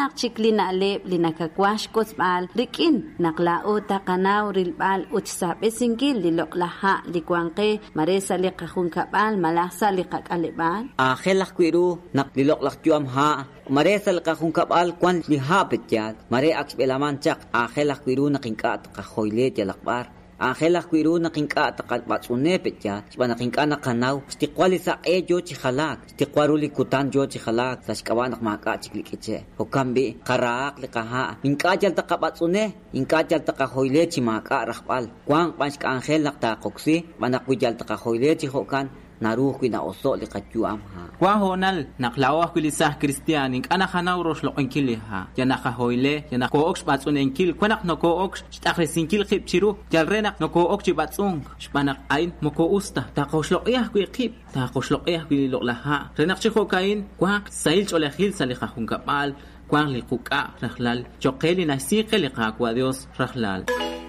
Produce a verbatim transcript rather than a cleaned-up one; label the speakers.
Speaker 1: anak chiklina alep linakakwash kosbal rikin naklao takanaw rilbal uchsap esingkil liloklaha likwangke maresa liqahun kabal malasa liqakalebal
Speaker 2: akhel kwiru naklilok lakjuam ha maresa liqahun kabal kwan liha petyat mare akbelaman chak akhel kwiru nakinkat kahoyle jalakbar Angela kwiru na kinka takal batsune petya bana kinka na kanaw stikwali sa ejo chi khalak stikwaruli kutan jo chi khalak sa skawanak maka chiklikiche hokambi karak likaha kinka jal ta batsune kinka jal ta hoyle chi maka rakhbal kwang panch ka Angela ta koksi bana kwijal ta hoyle chi hokan naruh kwina oso likatjuam ha
Speaker 3: kwa honal naklawa kwilisah kristianing ana khanaw rosh loqinkili ha yana khahoyle yana ko oks batsunenkil kwanak no ko oks takresinkil khipchiru jalrenak no ko okchi batsung shpanak ain moko usta ta qoshloqiyah kwi khip ta qoshloqiyah kwi loqlaha renak chikho kain kwa sail cholehil salikha hunkabal kwa liquka rahlal choqeli nasiqe liqa kwa dios rahlal